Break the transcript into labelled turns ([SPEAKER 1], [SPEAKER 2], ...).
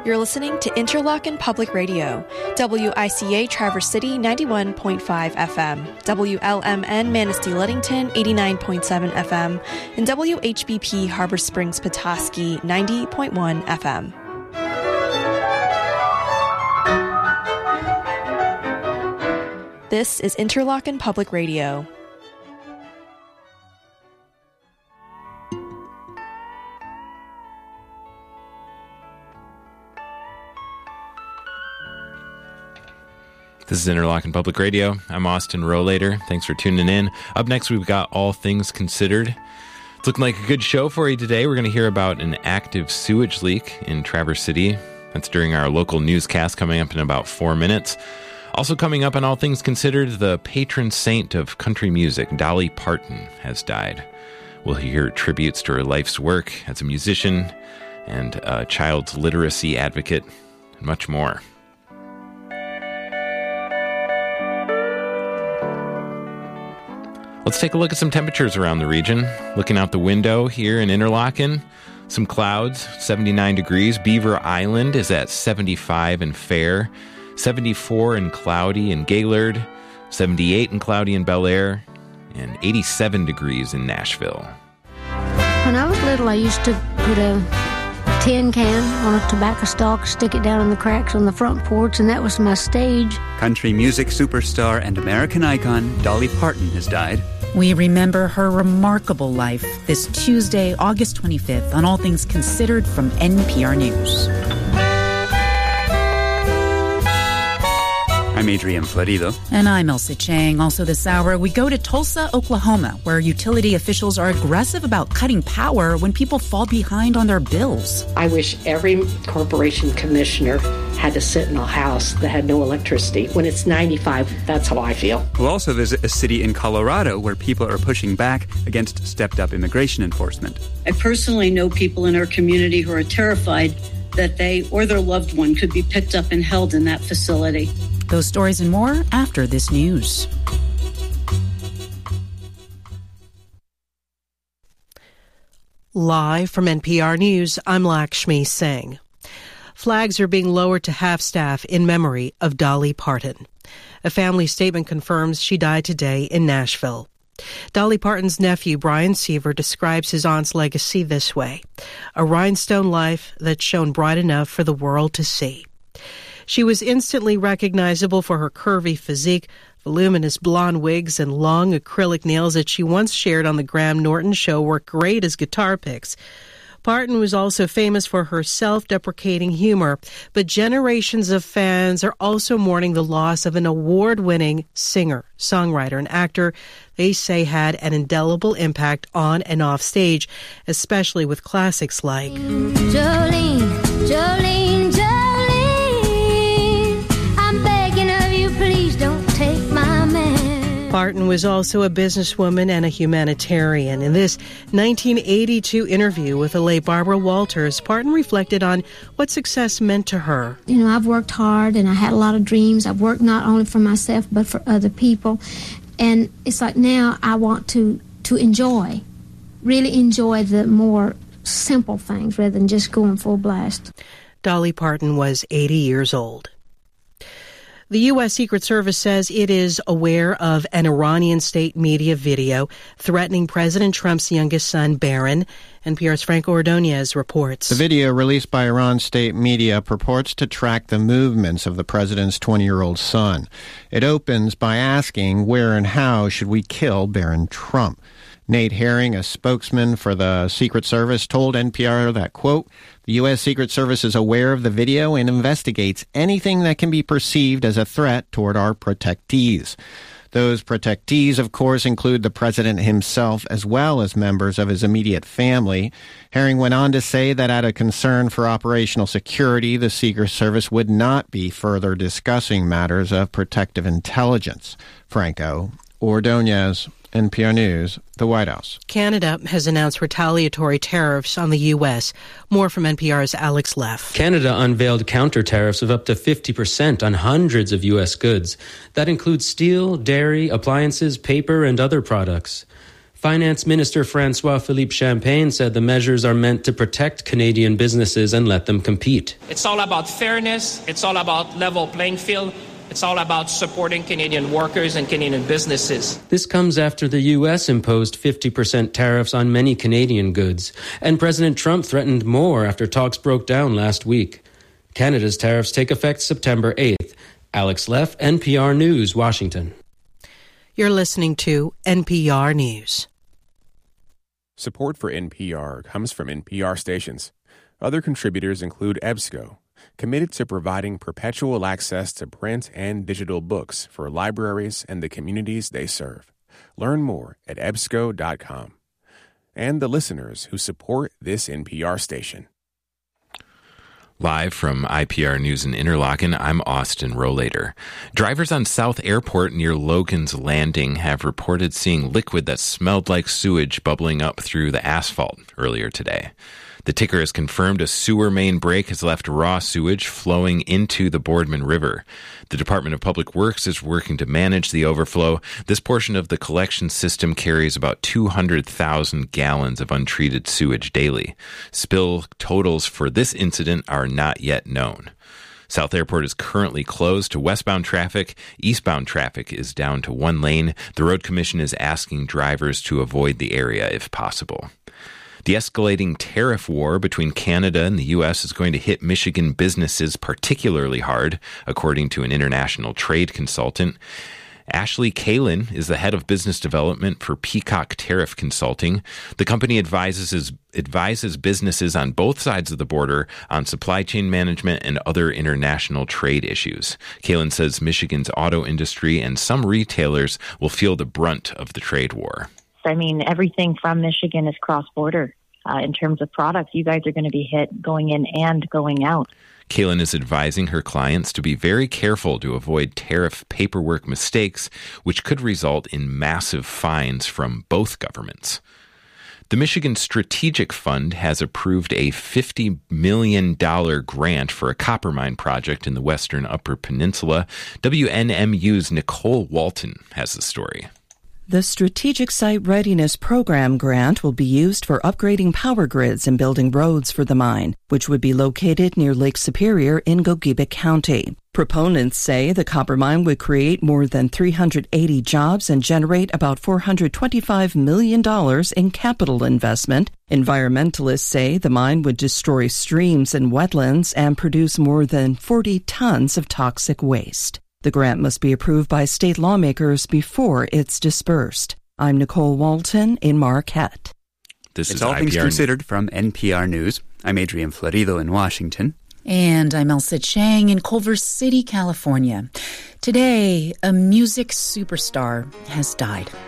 [SPEAKER 1] You're listening to Interlochen Public Radio, WICA Traverse City 91.5 FM, WLMN Manistee Ludington 89.7 FM, and WHBP Harbor Springs Petoskey 90.1 FM. This is Interlochen Public Radio.
[SPEAKER 2] This is Interlochen Public Radio. I'm Austin Rollator. Thanks for tuning in. Up next, we've got All Things Considered. It's looking like a good show for you today. We're going to hear about an active sewage leak in Traverse City. That's during our local newscast coming up in about 4 minutes. Also coming up on All Things Considered, the patron saint of country music, Dolly Parton, has died. We'll hear tributes to her life's work as a musician and a child's literacy advocate, and much more. Let's take a look at some temperatures around the region. Looking out the window here in Interlochen, some clouds, 79 degrees. Beaver Island is at 75 and fair, 74 and cloudy in Gaylord, 78 and cloudy in Bel Air, and 87 degrees in Nashville.
[SPEAKER 3] When I was little, I used to put a tin can on a tobacco stalk, stick it down in the cracks on the front porch, and that was my stage.
[SPEAKER 4] Country music superstar and American icon Dolly Parton has died.
[SPEAKER 5] We remember her remarkable life this Tuesday, August 25th, on All Things Considered from NPR News.
[SPEAKER 4] I'm Adrian Florido.
[SPEAKER 5] And I'm Elsa Chang. Also this hour, we go to Tulsa, Oklahoma, where utility officials are aggressive about cutting power when people fall behind on their bills.
[SPEAKER 6] I wish every corporation commissioner had to sit in a house that had no electricity. When it's 95, that's how I feel.
[SPEAKER 4] We'll also visit a city in Colorado where people are pushing back against stepped-up immigration enforcement.
[SPEAKER 7] I personally know people in our community who are terrified that they or their loved one could be picked up and held in that facility.
[SPEAKER 5] Those stories and more after this news.
[SPEAKER 8] Live from NPR News, I'm Lakshmi Singh. Flags are being lowered to half-staff in memory of Dolly Parton. A family statement confirms she died today in Nashville. Dolly Parton's nephew, Brian Seaver, describes his aunt's legacy this way: a rhinestone life that shone bright enough for the world to see. She was instantly recognizable for her curvy physique, voluminous blonde wigs, and long acrylic nails that she once shared on the Graham Norton Show were great as guitar picks. Parton was also famous for her self-deprecating humor, but generations of fans are also mourning the loss of an award-winning singer, songwriter, and actor they say had an indelible impact on and off stage, especially with classics like
[SPEAKER 3] Jolene, Jolene, Jolene, I'm begging of you, please don't take my man.
[SPEAKER 8] Parton was also a businesswoman and a humanitarian. In this 1982 interview with the late Barbara Walters, Parton reflected on what success meant to her.
[SPEAKER 3] You know, I've worked hard and I had a lot of dreams. I've worked not only for myself but for other people. And it's like now I want to enjoy, really enjoy the more simple things rather than just going full blast.
[SPEAKER 8] Dolly Parton was 80 years old. The U.S. Secret Service says it is aware of an Iranian state media video threatening President Trump's youngest son, Barron. NPR's Franco Ordonez reports.
[SPEAKER 9] The video released by Iran state media purports to track the movements of the president's 20-year-old son. It opens by asking, where and how should we kill Barron Trump? Nate Herring, a spokesman for the Secret Service, told NPR that, quote, the U.S. Secret Service is aware of the video and investigates anything that can be perceived as a threat toward our protectees. Those protectees, of course, include the president himself as well as members of his immediate family. Herring went on to say that out of concern for operational security, the Secret Service would not be further discussing matters of protective intelligence. Franco Ordonez, NPR News, the White House.
[SPEAKER 8] Canada has announced retaliatory tariffs on the U.S. More from NPR's Alex Leff.
[SPEAKER 10] Canada unveiled counter tariffs of up to 50% on hundreds of U.S. goods. That includes steel, dairy, appliances, paper, and other products. Finance Minister François-Philippe Champagne said the measures are meant to protect Canadian businesses and let them compete.
[SPEAKER 11] It's all about fairness. It's all about level playing field. It's all about supporting Canadian workers and Canadian businesses.
[SPEAKER 10] This comes after the U.S. imposed 50% tariffs on many Canadian goods, and President Trump threatened more after talks broke down last week. Canada's tariffs take effect September 8th. Alex Leff, NPR News, Washington.
[SPEAKER 8] You're listening to NPR News.
[SPEAKER 12] Support for NPR comes from NPR stations. Other contributors include EBSCO, committed to providing perpetual access to print and digital books for libraries and the communities they serve. Learn more at ebsco.com. And the listeners who support this NPR station.
[SPEAKER 2] Live from IPR News in Interlaken, I'm Austin Rollator. Drivers on South Airport near Logan's Landing have reported seeing liquid that smelled like sewage bubbling up through the asphalt earlier today. The ticker has confirmed a sewer main break has left raw sewage flowing into the Boardman River. The Department of Public Works is working to manage the overflow. This portion of the collection system carries about 200,000 gallons of untreated sewage daily. Spill totals for this incident are not yet known. South Airport is currently closed to westbound traffic. Eastbound traffic is down to one lane. The Road Commission is asking drivers to avoid the area if possible. The escalating tariff war between Canada and the U.S. is going to hit Michigan businesses particularly hard, according to an international trade consultant. Ashley Kalin is the head of business development for Peacock Tariff Consulting. The company advises businesses on both sides of the border on supply chain management and other international trade issues. Kalin says Michigan's auto industry and some retailers will feel the brunt of the trade war.
[SPEAKER 13] I mean, everything from Michigan is cross-border. In terms of products, you guys are going to be hit going in and going out.
[SPEAKER 2] Kalin is advising her clients to be very careful to avoid tariff paperwork mistakes, which could result in massive fines from both governments. The Michigan Strategic Fund has approved a $50 million grant for a copper mine project in the western Upper Peninsula. WNMU's Nicole Walton has the story.
[SPEAKER 14] The Strategic Site Readiness Program grant will be used for upgrading power grids and building roads for the mine, which would be located near Lake Superior in Gogebic County. Proponents say the copper mine would create more than 380 jobs and generate about $425 million in capital investment. Environmentalists say the mine would destroy streams and wetlands and produce more than 40 tons of toxic waste. The grant must be approved by state lawmakers before it's dispersed. I'm Nicole Walton in Marquette.
[SPEAKER 2] This
[SPEAKER 4] is
[SPEAKER 2] All
[SPEAKER 4] Things Considered from NPR News. I'm Adrian Florido in Washington.
[SPEAKER 5] And I'm Elsa Chang in Culver City, California. Today, a music superstar has died.